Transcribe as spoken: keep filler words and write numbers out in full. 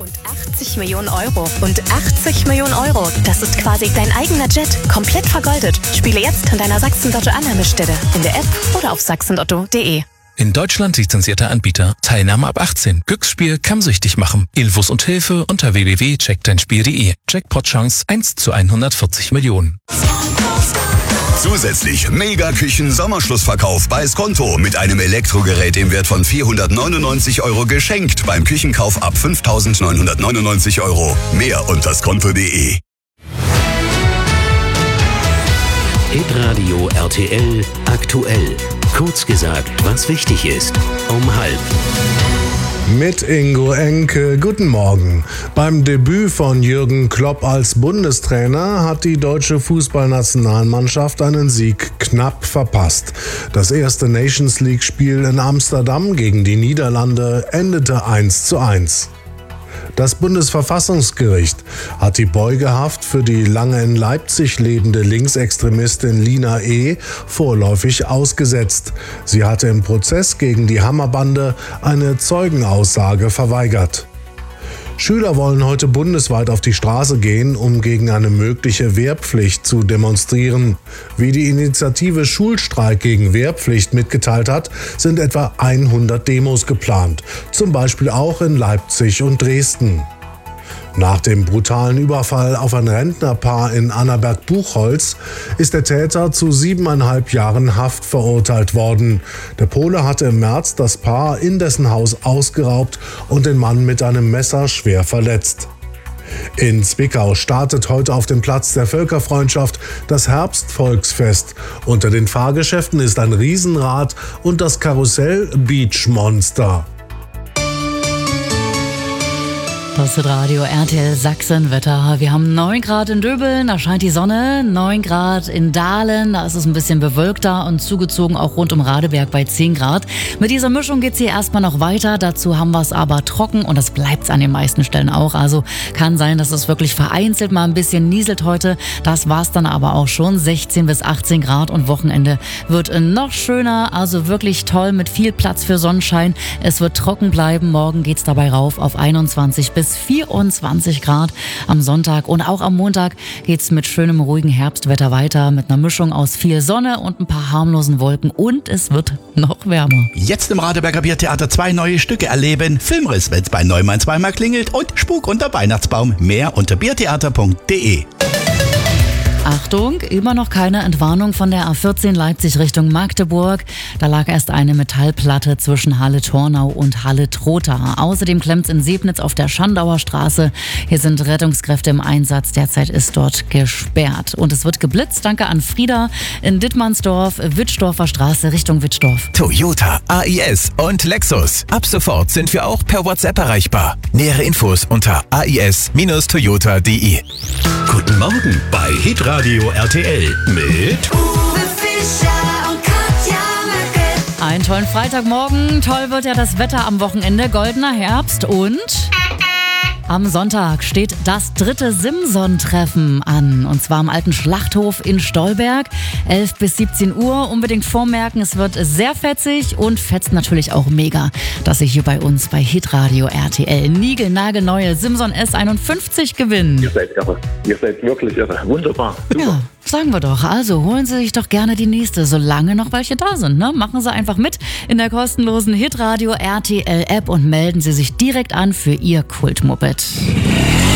Und achtzig Millionen Euro. Und achtzig Millionen Euro. Das ist quasi dein eigener Jet. Komplett vergoldet. Spiele jetzt an deiner Sachsen-Lotto-Annahmestelle. In der App oder auf sachsenlotto punkt de. In Deutschland lizenzierter Anbieter. Teilnahme ab achtzehn. Glücksspiel kann süchtig machen. Infos und Hilfe unter w w w punkt check dein spiel punkt de. Jackpot-Chance eins zu hundertvierzig Millionen. Zusätzlich Mega-Küchen-Sommerschlussverkauf bei Skonto mit einem Elektrogerät im Wert von vierhundertneunundneunzig Euro geschenkt beim Küchenkauf ab fünftausendneunhundertneunundneunzig Euro. Mehr unter skonto punkt de. Hitradio R T L aktuell. Kurz gesagt, was wichtig ist. Um halb. Mit Ingo Enke, guten Morgen. Beim Debüt von Jürgen Klopp als Bundestrainer hat die deutsche Fußballnationalmannschaft einen Sieg knapp verpasst. Das erste Nations League-Spiel in Amsterdam gegen die Niederlande endete eins zu eins. Das Bundesverfassungsgericht hat die Beugehaft für die lange in Leipzig lebende Linksextremistin Lina E. vorläufig ausgesetzt. Sie hatte im Prozess gegen die Hammerbande eine Zeugenaussage verweigert. Schüler wollen heute bundesweit auf die Straße gehen, um gegen eine mögliche Wehrpflicht zu demonstrieren. Wie die Initiative Schulstreik gegen Wehrpflicht mitgeteilt hat, sind etwa hundert Demos geplant, zum Beispiel auch in Leipzig und Dresden. Nach dem brutalen Überfall auf ein Rentnerpaar in Annaberg-Buchholz ist der Täter zu siebeneinhalb Jahren Haft verurteilt worden. Der Pole hatte im März das Paar in dessen Haus ausgeraubt und den Mann mit einem Messer schwer verletzt. In Zwickau startet heute auf dem Platz der Völkerfreundschaft das Herbstvolksfest. Unter den Fahrgeschäften ist ein Riesenrad und das Karussell Beach Monster. Das ist Radio R T L Sachsen-Wetter. Wir haben neun Grad in Döbeln, da scheint die Sonne, neun Grad in Dahlen, da ist es ein bisschen bewölkter und zugezogen auch rund um Radeberg bei zehn Grad. Mit dieser Mischung geht's hier erstmal noch weiter, dazu haben wir es aber trocken und das bleibt's an den meisten Stellen auch. Also kann sein, dass es wirklich vereinzelt mal ein bisschen nieselt heute. Das war's dann aber auch schon, sechzehn bis achtzehn Grad und Wochenende wird noch schöner, also wirklich toll mit viel Platz für Sonnenschein. Es wird trocken bleiben, morgen geht's dabei rauf auf einundzwanzig bis vierundzwanzig Grad am Sonntag und auch am Montag geht's mit schönem, ruhigen Herbstwetter weiter mit einer Mischung aus viel Sonne und ein paar harmlosen Wolken und es wird noch wärmer. Jetzt im Radeberger Biertheater zwei neue Stücke erleben. Filmriss, wenn's bei Neumann zweimal klingelt und Spuk unter Weihnachtsbaum. Mehr unter biertheater punkt de. Achtung, immer noch keine Entwarnung von der A vierzehn Leipzig Richtung Magdeburg. Da lag erst eine Metallplatte zwischen Halle-Tornau und Halle-Trotha. Außerdem klemmt's in Sebnitz auf der Schandauer Straße. Hier sind Rettungskräfte im Einsatz. Derzeit ist dort gesperrt. Und es wird geblitzt. Danke an Frieda in Dittmannsdorf, Wittstofer Straße Richtung Wittstoff. Toyota, A I S und Lexus. Ab sofort sind wir auch per WhatsApp erreichbar. Nähere Infos unter a i s Bindestrich toyota punkt de. Guten Morgen bei Hitradio R T L mit Uwe Fischer und Katja Möcke. Einen tollen Freitagmorgen. Toll wird ja das Wetter am Wochenende. Goldener Herbst und am Sonntag steht das dritte Simson-Treffen an. Und zwar am alten Schlachthof in Stolberg. elf bis siebzehn Uhr. Unbedingt vormerken, es wird sehr fetzig und fetzt natürlich auch mega, dass Sie hier bei uns bei Hitradio R T L niegelnagelneue Simson S einundfünfzig gewinnen. Ihr seid irre. Ihr seid wirklich irre. Wunderbar. Super. Ja. Sagen wir doch. Also holen Sie sich doch gerne die nächste, solange noch welche da sind. Ne? Machen Sie einfach mit in der kostenlosen Hitradio R T L App und melden Sie sich direkt an für Ihr Kultmoped.